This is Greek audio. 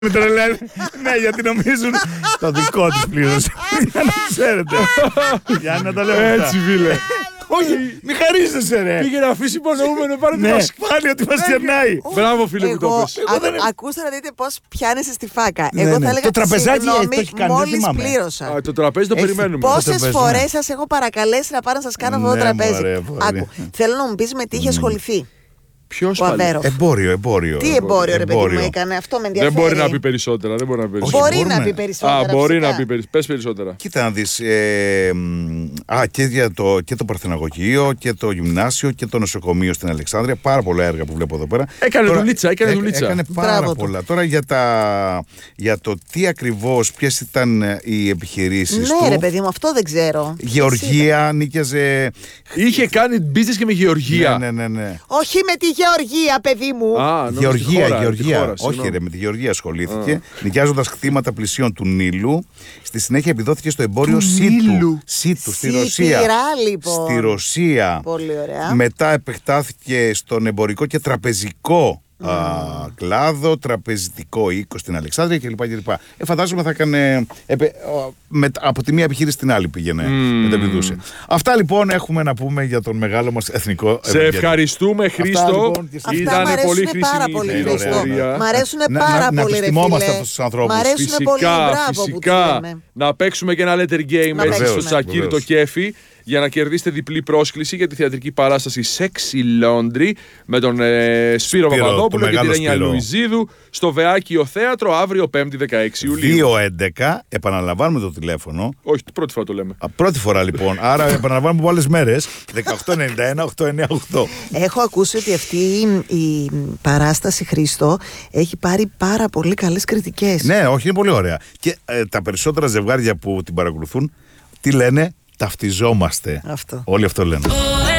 Με τρελαίνει. Ναι, γιατί νομίζουν το δικό τους πλήρωσε. Για να ξέρετε. Για να τα λέω Έτσι, φίλε. Όχι, μη χαρίζεσαι ρε. Πήγε να αφήσει υπονοούμενο πάνω Ναι, πάλι ότι μας κερνάει. Μπράβο, φίλε μου, το πες. Ακούστε να δείτε πώς πιάνεσαι στη φάκα. Ναι, Εγώ ναι. θα έλεγα Το τραπεζάκι το έχει κάνει, δεν μόλις θυμάμαι. πλήρωσα. Το τραπέζι το περιμένουμε. Πόσες τραπέζι, φορές ναι. σας έχω παρακαλέσει να πάω να σας κάνω αυτό το Ναι, τραπέζι. μωρέ, πολύ. Άκου, θέλω να μου πεις με τι είχε ασχοληθεί Ποιος ο πάλι? Αβέροφ. Εμπόριο. Τι εμπόριο ρε παιδί μου έκανε, αυτό με ενδιαφέρει. Δεν μπορεί να πει περισσότερα. Δεν μπορεί να πει περισσότερα. Μπορεί μπορούμε. να πει περισσότερα. Α, μπορεί φυσικά. να πει περισσότερα. Πες περισσότερα. Κοίτα να δεις, και το Παρθεναγωγείο και το Γυμνάσιο και το νοσοκομείο στην Αλεξάνδρεια. Πάρα πολλά έργα που βλέπω εδώ πέρα. Έκανε Τώρα, δουλίτσα. Έκανε πάρα Μπράβο του. πολλά. Τώρα για το τι ακριβώς, ποιες ήταν οι επιχειρήσεις του. Ναι ρε παιδί μου, αυτό δεν ξέρω. Γεωργία, νίκιαζε. Είχε κάνει business και με Γεωργία. Ναι. Όχι με τη Γεωργία, παιδί μου. Γεωργία. Όχι, ρε, με τη Γεωργία ασχολήθηκε. Νοικιάζοντας κτήματα πλησίων του Νείλου. Στη συνέχεια επιδόθηκε στο εμπόριο Σίτου στη Ρωσία. Λοιπόν. Στη Ρωσία. Πολύ ωραία. Μετά επεκτάθηκε στον εμπορικό και τραπεζικό κλάδο, τραπεζιτικό οίκο στην Αλεξάνδρεια κλπ. Φαντάζομαι θα έκανε. Από τη μία επιχείρηση στην άλλη πήγαινε. Μεταπηδούσε. Αυτά λοιπόν έχουμε να πούμε για τον μεγάλο μας εθνικό. Σε ευχαριστούμε, Χρήστο. λοιπόν, Αυτά μ' Ήταν αρέσουν πολύ πάρα χρήσιμη πολύ, η Χρήστο. πληροφορία. Μ' αρέσουν Να- πάρα να πολύ, ρε επιστημόμαστε φίλε. αυτούς τους ανθρώπους. Μ' αρέσουν πολύ, μπράβο που τους Φυσικά. λέμε. Να παίξουμε και ένα letter game Να έτσι στο παίξουμε. Σακύρ το Βεβαίως. κέφι για να κερδίσετε διπλή πρόσκληση για τη θεατρική παράσταση Sexy Laundry με τον Σπύρο τον Παπαδόπουλο και τη μεγάλο Ρένια Σπύρο. Λουιζίδου στο Βεάκιο Θέατρο αύριο 5η 16 Ιουλίου. 2-11, επαναλαμβάνουμε το τηλέφωνο. Όχι, πρώτη φορά το λέμε. Πρώτη φορά λοιπόν, άρα επαναλαμβάνουμε από άλλες μέρες. 1891-898. Έχω ακούσει ότι αυτή η παράσταση, Χρήστο, έχει πάρει πάρα πολύ καλές κριτικές. Ναι, όχι, είναι πολύ ωραία. Και τα περισσότερα ζευγάρια που την παρακολουθούν, τι λένε, ταυτιζόμαστε. Αυτό. Όλοι αυτό λένε.